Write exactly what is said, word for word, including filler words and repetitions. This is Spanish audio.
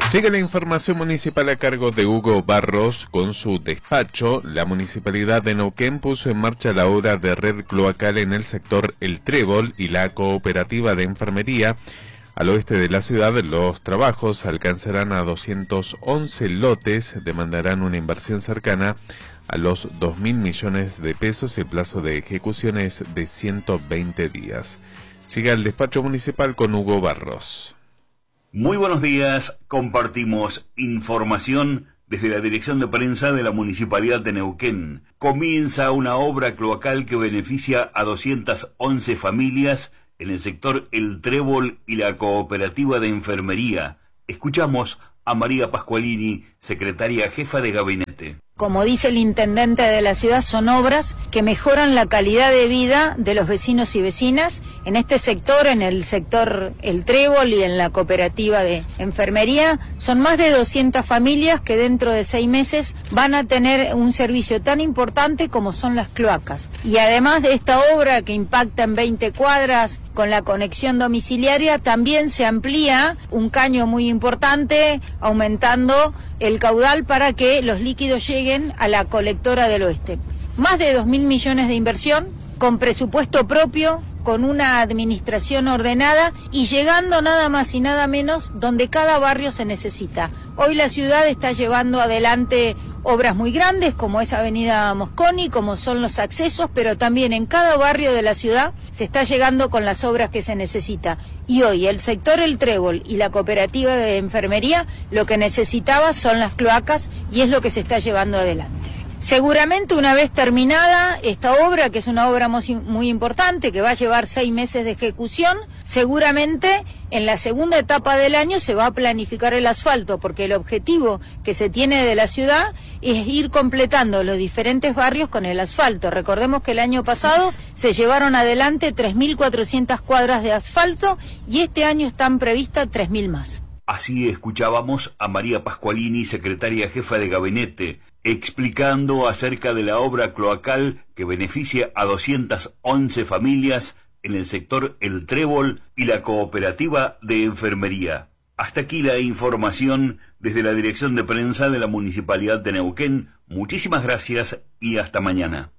Sigue la información municipal a cargo de Hugo Barros. Con su despacho, la Municipalidad de Neuquén puso en marcha la obra de red cloacal en el sector El Trébol y la cooperativa de enfermería. Al oeste de la ciudad, los trabajos alcanzarán a doscientos once lotes, demandarán una inversión cercana a los dos mil millones de pesos y el plazo de ejecución es de ciento veinte días. Siga el despacho municipal con Hugo Barros. Muy buenos días, compartimos información desde la Dirección de Prensa de la Municipalidad de Neuquén. Comienza una obra cloacal que beneficia a doscientas once familias en el sector El Trébol y la cooperativa de enfermería. Escuchamos a María Pascualini, secretaria jefa de gabinete. Como dice el intendente de la ciudad, son obras que mejoran la calidad de vida de los vecinos y vecinas en este sector, en el sector El Trébol y en la cooperativa de enfermería. Son más de doscientas familias que dentro de seis meses van a tener un servicio tan importante como son las cloacas. Y además de esta obra que impacta en veinte cuadras, con la conexión domiciliaria, también se amplía un caño muy importante, aumentando el caudal para que los líquidos lleguen a la colectora del oeste. Más de dos mil millones de inversión, con presupuesto propio, con una administración ordenada y llegando nada más y nada menos donde cada barrio se necesita. Hoy la ciudad está llevando adelante obras muy grandes como es Avenida Mosconi, como son los accesos, pero también en cada barrio de la ciudad se está llegando con las obras que se necesita. Y hoy el sector El Trébol y la cooperativa de enfermería lo que necesitaba son las cloacas y es lo que se está llevando adelante. Seguramente una vez terminada esta obra, que es una obra muy importante, que va a llevar seis meses de ejecución, seguramente en la segunda etapa del año se va a planificar el asfalto, porque el objetivo que se tiene de la ciudad es ir completando los diferentes barrios con el asfalto. Recordemos que el año pasado se llevaron adelante tres mil cuatrocientas cuadras de asfalto y este año están previstas tres mil más. Así escuchábamos a María Pascualini, secretaria jefa de gabinete, explicando acerca de la obra cloacal que beneficia a doscientas once familias en el sector El Trébol y la cooperativa de enfermería. Hasta aquí la información desde la Dirección de Prensa de la Municipalidad de Neuquén. Muchísimas gracias y hasta mañana.